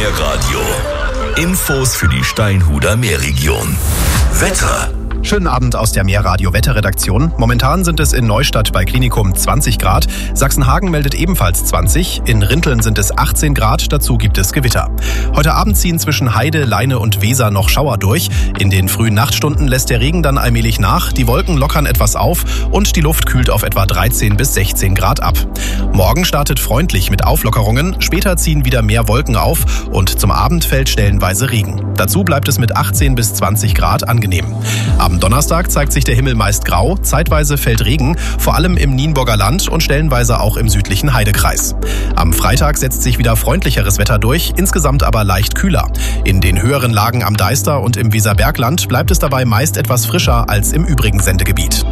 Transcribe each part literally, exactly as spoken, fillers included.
Meerradio. Infos für die Steinhuder Meerregion. Wetter. Schönen Abend aus der Meerradio-Wetterredaktion. Momentan sind es in Neustadt bei Klinikum zwanzig Grad. Sachsenhagen meldet ebenfalls zwanzig. In Rinteln sind es achtzehn Grad. Dazu gibt es Gewitter. Heute Abend ziehen zwischen Heide, Leine und Weser noch Schauer durch. In den frühen Nachtstunden lässt der Regen dann allmählich nach. Die Wolken lockern etwas auf und die Luft kühlt auf etwa dreizehn bis sechzehn Grad ab. Morgen startet freundlich mit Auflockerungen. Später ziehen wieder mehr Wolken auf und zum Abend fällt stellenweise Regen. Dazu bleibt es mit achtzehn bis zwanzig Grad angenehm. Am Donnerstag zeigt sich der Himmel meist grau, zeitweise fällt Regen, vor allem im Nienburger Land und stellenweise auch im südlichen Heidekreis. Am Freitag setzt sich wieder freundlicheres Wetter durch, insgesamt aber leicht kühler. In den höheren Lagen am Deister und im Weserbergland bleibt es dabei meist etwas frischer als im übrigen Sendegebiet.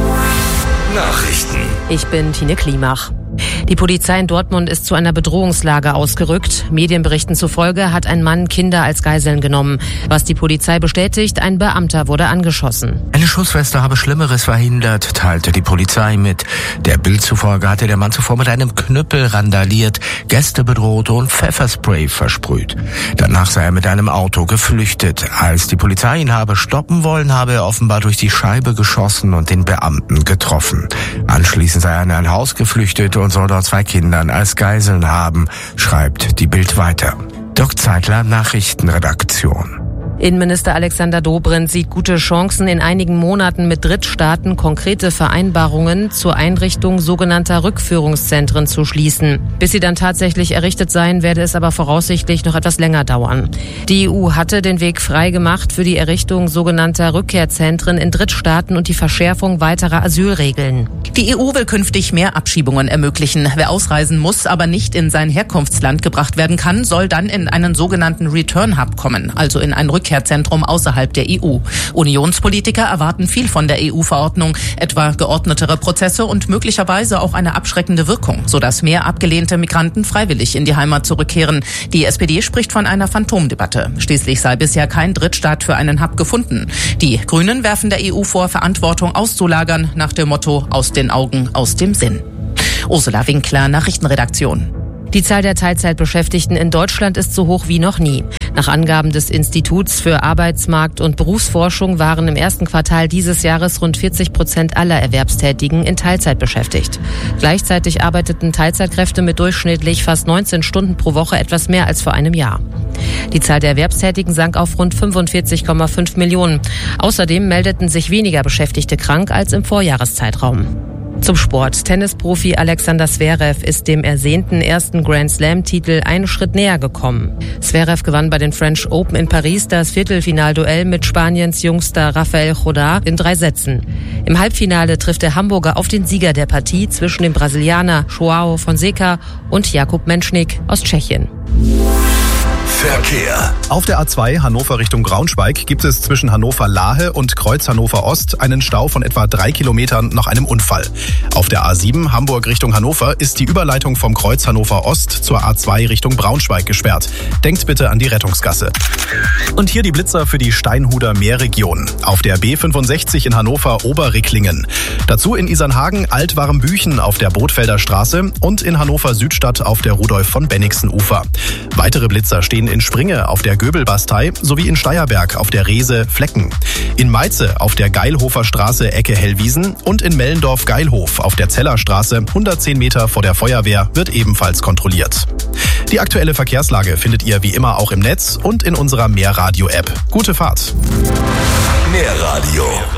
Nachrichten. Ich bin Tine Klimach. Die Polizei in Dortmund ist zu einer Bedrohungslage ausgerückt. Medienberichten zufolge hat ein Mann Kinder als Geiseln genommen. Was die Polizei bestätigt, ein Beamter wurde angeschossen. Eine Schussweste habe Schlimmeres verhindert, teilte die Polizei mit. Der Bild zufolge hatte der Mann zuvor mit einem Knüppel randaliert, Gäste bedroht und Pfefferspray versprüht. Danach sei er mit einem Auto geflüchtet. Als die Polizei ihn habe stoppen wollen, habe er offenbar durch die Scheibe geschossen und den Beamten getroffen. Anschließend sei er in ein Haus geflüchtet und soll dort zwei Kindern als Geiseln haben, schreibt die Bild weiter. Dirk Zeitler, Nachrichtenredaktion. Innenminister Alexander Dobrindt sieht gute Chancen, in einigen Monaten mit Drittstaaten konkrete Vereinbarungen zur Einrichtung sogenannter Rückführungszentren zu schließen. Bis sie dann tatsächlich errichtet seien, werde es aber voraussichtlich noch etwas länger dauern. Die E U hatte den Weg frei gemacht für die Errichtung sogenannter Rückkehrzentren in Drittstaaten und die Verschärfung weiterer Asylregeln. Die E U will künftig mehr Abschiebungen ermöglichen. Wer ausreisen muss, aber nicht in sein Herkunftsland gebracht werden kann, soll dann in einen sogenannten Return Hub kommen, also in ein Rückkehrzentrum außerhalb der E U. Unionspolitiker erwarten viel von der E U-Verordnung, etwa geordnetere Prozesse und möglicherweise auch eine abschreckende Wirkung, sodass mehr abgelehnte Migranten freiwillig in die Heimat zurückkehren. Die S P D spricht von einer Phantomdebatte. Schließlich sei bisher kein Drittstaat für einen Hub gefunden. Die Grünen werfen der E U vor, Verantwortung auszulagern, nach dem Motto aus den Augen, aus dem Sinn. Ursula Winkler, Nachrichtenredaktion. Die Zahl der Teilzeitbeschäftigten in Deutschland ist so hoch wie noch nie. Nach Angaben des Instituts für Arbeitsmarkt- und Berufsforschung waren im ersten Quartal dieses Jahres rund vierzig Prozent aller Erwerbstätigen in Teilzeit beschäftigt. Gleichzeitig arbeiteten Teilzeitkräfte mit durchschnittlich fast neunzehn Stunden pro Woche etwas mehr als vor einem Jahr. Die Zahl der Erwerbstätigen sank auf rund fünfundvierzig Komma fünf Millionen. Außerdem meldeten sich weniger Beschäftigte krank als im Vorjahreszeitraum. Zum Sport. Tennisprofi Alexander Zverev ist dem ersehnten ersten Grand-Slam-Titel einen Schritt näher gekommen. Zverev gewann bei den French Open in Paris das Viertelfinalduell mit Spaniens jüngster Rafael Nadal in drei Sätzen. Im Halbfinale trifft der Hamburger auf den Sieger der Partie zwischen dem Brasilianer João Fonseca und Jakub Menschnik aus Tschechien. Verkehr. Auf der A zwei Hannover Richtung Braunschweig gibt es zwischen Hannover-Lahe und Kreuz Hannover Ost einen Stau von etwa drei Kilometern nach einem Unfall. Auf der A sieben Hamburg Richtung Hannover ist die Überleitung vom Kreuz Hannover Ost zur A zwei Richtung Braunschweig gesperrt. Denkt bitte an die Rettungsgasse. Und hier die Blitzer für die Steinhuder Meerregion. Auf der B fünfundsechzig in Hannover Oberricklingen. Dazu in Isernhagen Altwarmbüchen auf der Bootfelder Straße und in Hannover Südstadt auf der Rudolf von Bennigsen Ufer. Weitere Blitzer stehen in Springe auf der Göbelbastei sowie in Steierberg auf der Reese Flecken. In Meize auf der Geilhofer Straße Ecke Hellwiesen und in Mellendorf-Geilhof auf der Zellerstraße hundertzehn Meter vor der Feuerwehr wird ebenfalls kontrolliert. Die aktuelle Verkehrslage findet ihr wie immer auch im Netz und in unserer Meerradio-App. Gute Fahrt! Meerradio